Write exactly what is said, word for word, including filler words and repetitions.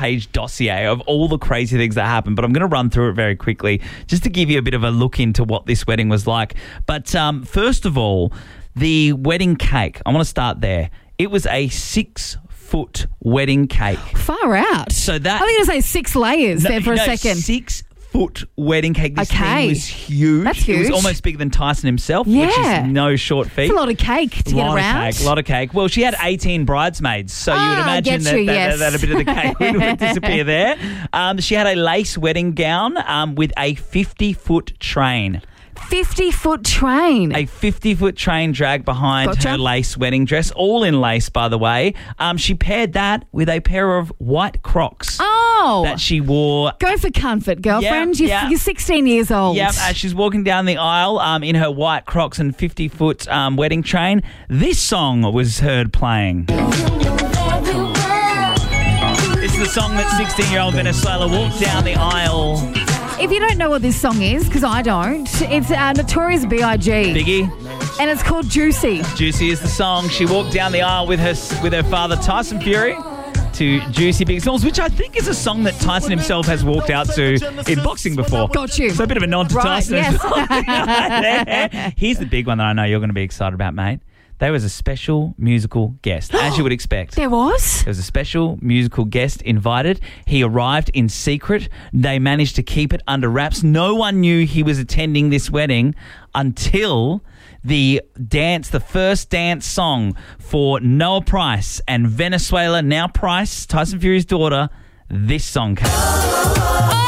page dossier of all the crazy things that happened, but I'm going to run through it very quickly just to give you a bit of a look into what this wedding was like. But um, first of all, the wedding cake. I want to start there. It was a six foot wedding cake. Far out. So that I was going to say six layers no, there for no, a second. Six foot wedding cake. This Okay. thing was huge. That's huge. It was almost bigger than Tyson himself, Yeah. which is no short feat. It's a lot of cake to A get lot around. of cake, a lot of cake. Well, she had eighteen bridesmaids, so you would Ah, imagine get that, you, that, yes. that a bit of the cake would, would disappear there. Um, she had a lace wedding gown um, with a fifty foot train. fifty foot train. A fifty foot train dragged behind Gotcha. her lace wedding dress, all in lace, by the way. Um, she paired that with a pair of white Crocs oh. that she wore. Go for comfort, girlfriend. Yeah, you're, yeah. you're sixteen years old. Yep, as she's walking down the aisle um, in her white Crocs and fifty foot um, wedding train, this song was heard playing. It's the song that sixteen-year-old Venezuela walked down the aisle. If you don't know what this song is, because I don't, it's uh, Notorious B I G Biggie. and it's called Juicy. Juicy is the song. She walked down the aisle with her with her father, Tyson Fury, to Juicy Big Smalls, which I think is a song that Tyson himself has walked out to in boxing before. Got you. So a bit of a nod to Right, Tyson. yes. as well. Here's the big one that I know you're going to be excited about, mate. There was a special musical guest, as you would expect. There was? There was a special musical guest invited. He arrived in secret. They managed to keep it under wraps. No one knew he was attending this wedding until the dance, the first dance song for Noah Price and Venezuela, now Price, Tyson Fury's daughter. This song came.